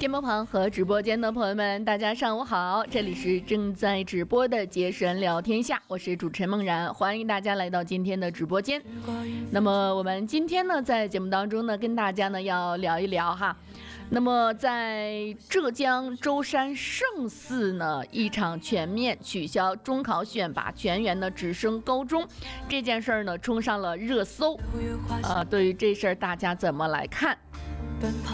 电波旁和直播间的朋友们，大家上午好，这里是正在直播的杰神聊天下，我是主持人梦然，欢迎大家来到今天的直播间。那么我们今天呢，在节目当中呢，跟大家呢要聊一聊哈。那么在浙江舟山圣寺呢，一场全面取消中考选拔全员呢直升高中这件事儿呢，冲上了热搜。对于这事儿大家怎么来看？